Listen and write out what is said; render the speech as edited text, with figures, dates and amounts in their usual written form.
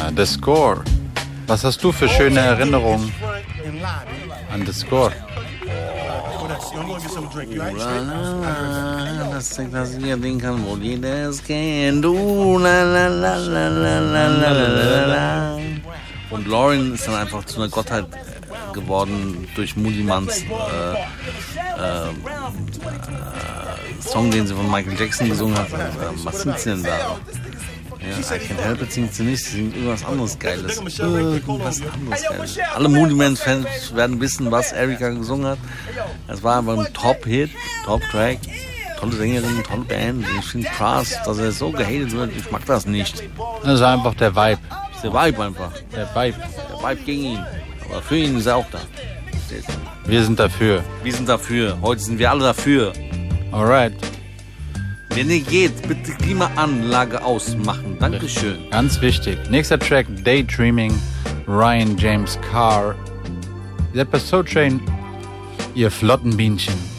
The Score. Was hast du für schöne Erinnerungen an The Score? Das Ding, das ich den kann, wo jeder es kennt. La la la la la la la la. Und Lauren ist dann einfach zu einer Gottheit geworden durch Moody Manns Song, den sie von Michael Jackson gesungen hat. Was singt sie denn da? Ja, I Can't Help It singt sie nicht, sie singt irgendwas anderes Geiles. Alle Moody Mann-Fans werden wissen, was Erykah gesungen hat. Es war aber ein Top-Hit, Top-Track, tolle Sängerin, tolle Band. Ich finde krass, dass er so gehatet wird, ich mag das nicht. Das ist einfach der Vibe. Das ist der Vibe einfach. Der Vibe. Der Vibe gegen ihn. Aber für ihn ist er auch da. Wir sind dafür. Wir sind dafür. Heute sind wir alle dafür. Alright. Wenn ihr geht, bitte Klimaanlage ausmachen. Dankeschön. Ganz wichtig. Nächster Track, Daydreaming, Ryan James Carr. Seid bei Soul Train, ihr flotten Bienchen.